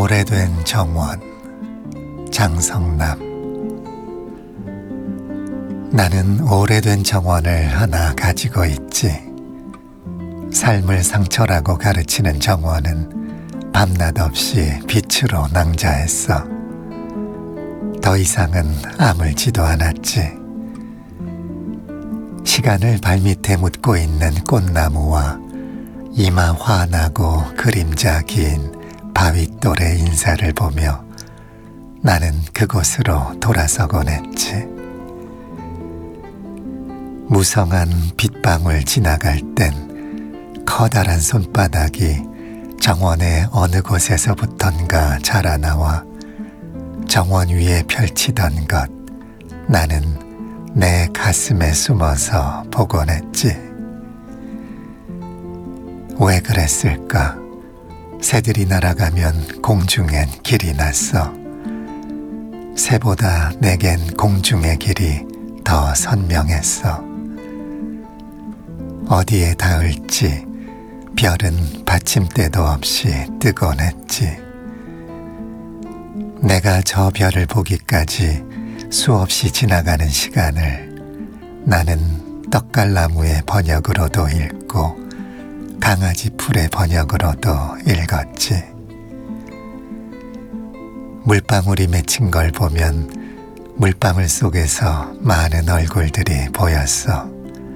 오래된 정원. 장성남. 나는 오래된 정원을 하나 가지고 있지. 삶을 상처라고 가르치는 정원은 밤낮 없이 빛으로 낭자했어. 더 이상은 아물지도 않았지. 시간을 발밑에 묻고 있는 꽃나무와 이마 환하고 그림자 긴 바윗돌의 인사를 보며 나는 그곳으로 돌아서곤 했지. 무성한 빗방울 지나갈 땐 커다란 손바닥이 정원의 어느 곳에서부턴가 자라나와 정원 위에 펼치던 것, 나는 내 가슴에 숨어서 보곤 했지. 왜 그랬을까? 새들이 날아가면 공중엔 길이 났어. 새보다 내겐 공중의 길이 더 선명했어. 어디에 닿을지 별은 받침대도 없이 뜨곤 했지. 내가 저 별을 보기까지 수없이 지나가는 시간을 나는 떡갈나무의 번역으로도 읽고 강아지 풀의 번역으로도 읽었지. 물방울이 맺힌 걸 보면 물방울 속에서 많은 얼굴들이 보였어.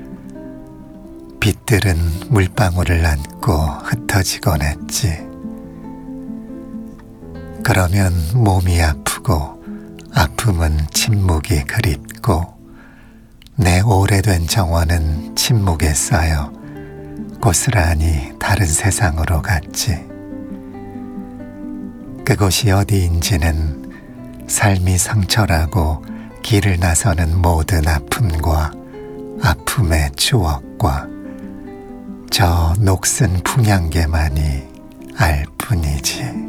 빛들은 물방울을 안고 흩어지곤 했지. 그러면 몸이 아프고 아픔은 침묵이 그립고 내 오래된 정원은 침묵에 쌓여 고스란히 다른 세상으로 갔지. 그곳이 어디인지는 삶이 상처라고 길을 나서는 모든 아픔과 아픔의 추억과 저 녹슨 풍향계만이 알 뿐이지.